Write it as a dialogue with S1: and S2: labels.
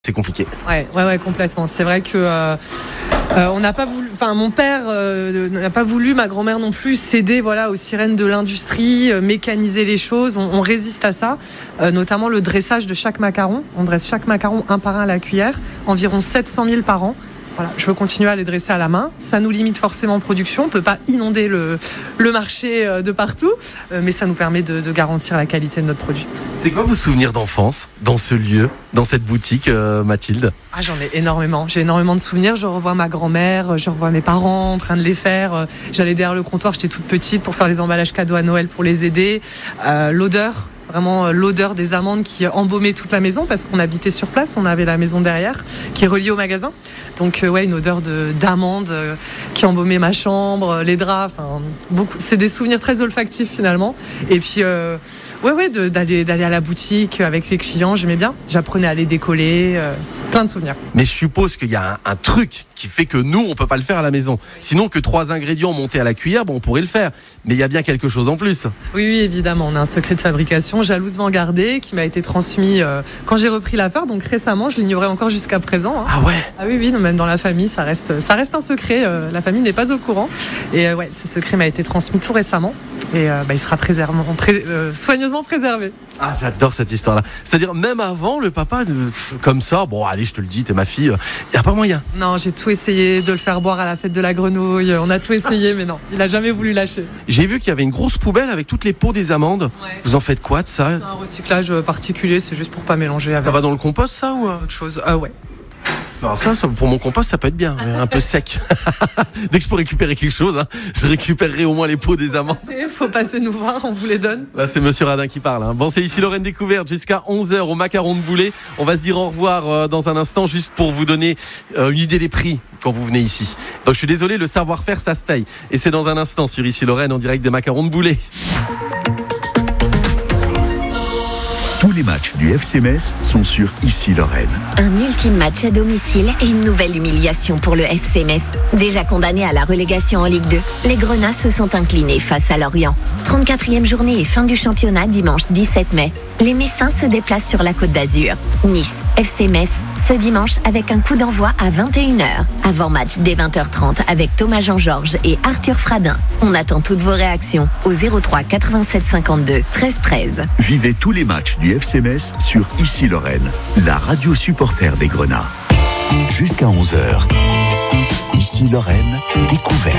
S1: C'est compliqué.
S2: Ouais, complètement. C'est vrai que on n'a pas voulu. Enfin, mon père n'a pas voulu, ma grand-mère non plus, céder aux sirènes de l'industrie, mécaniser les choses. On résiste à ça, notamment le dressage de chaque macaron. On dresse chaque macaron un par un à la cuillère, environ 700 000 par an. Voilà, je veux continuer à les dresser à la main. Ça nous limite forcément en production. On ne peut pas inonder le marché de partout, mais ça nous permet de garantir la qualité de notre produit.
S1: C'est quoi vos souvenirs d'enfance dans ce lieu, dans cette boutique, Mathilde ?
S2: J'en ai énormément. J'ai énormément de souvenirs. Je revois ma grand-mère, je revois mes parents en train de les faire. J'allais derrière le comptoir, j'étais toute petite pour faire les emballages cadeaux à Noël pour les aider. L'odeur. Vraiment l'odeur des amandes qui embaumaient toute la maison parce qu'on habitait sur place, on avait la maison derrière qui est reliée au magasin. Donc une odeur d'amandes qui embaumait ma chambre, les draps, beaucoup. C'est des souvenirs très olfactifs finalement. Et puis d'aller à la boutique avec les clients, j'aimais bien. J'apprenais à les décoller, plein de souvenirs.
S1: Mais je suppose qu'il y a un truc qui fait que nous, on peut pas le faire à la maison. Sinon que 3 ingrédients montés à la cuillère, on pourrait le faire. Mais il y a bien quelque chose en plus.
S2: Oui, évidemment. On a un secret de fabrication jalousement gardé qui m'a été transmis quand j'ai repris l'affaire. Donc récemment, je l'ignorais encore jusqu'à présent.
S1: Ah ouais.
S2: Ah oui, non, même dans la famille, ça reste un secret. La famille n'est pas au courant. Et ce secret m'a été transmis tout récemment. Et il sera soigneusement préservé.
S1: Ah, j'adore cette histoire-là. C'est-à-dire, même avant, le papa, comme ça, bon, allez, je te le dis, t'es ma fille, il n'y a pas moyen.
S2: Non, j'ai tout essayé de le faire boire à la fête de la grenouille. On a tout essayé, mais non, il n'a jamais voulu lâcher.
S1: J'ai vu qu'il y avait une grosse poubelle avec toutes les peaux des amandes. Ouais. Vous en faites quoi de ça ?
S2: C'est un recyclage particulier, c'est juste pour pas mélanger avec.
S1: Ça va dans le compost, ça, ou
S2: autre chose ? Ouais.
S1: Alors ça, pour mon compost, ça peut être bien, un peu sec. Dès que je peux récupérer quelque chose, je récupérerai au moins les peaux des amandes.
S2: Il faut passer nous voir, on vous les donne.
S1: Là, c'est Monsieur Radin qui parle. Bon, c'est ici Lorraine Découverte jusqu'à 11h au Macaron de Boulet. On va se dire au revoir dans un instant, juste pour vous donner une idée des prix quand vous venez ici. Donc je suis désolé, le savoir-faire, ça se paye. Et c'est dans un instant sur ici Lorraine en direct des Macarons de Boulet.
S3: Tous les matchs du FC Metz sont sur Ici Lorraine.
S4: Un ultime match à domicile et une nouvelle humiliation pour le FC Metz. Déjà condamné à la relégation en Ligue 2, les Grenats se sont inclinés face à Lorient. 34e journée et fin du championnat dimanche 17 mai. Les Messins se déplacent sur la Côte d'Azur. Nice, FC Metz, ce dimanche avec un coup d'envoi à 21h. Avant-match dès 20h30 avec Thomas Jean-Georges et Arthur Fradin. On attend toutes vos réactions au 03 87 52 13 13.
S3: Vivez tous les matchs du FC Metz sur Ici Lorraine, la radio supporter des Grenats. Jusqu'à 11h. Ici Lorraine, découverte.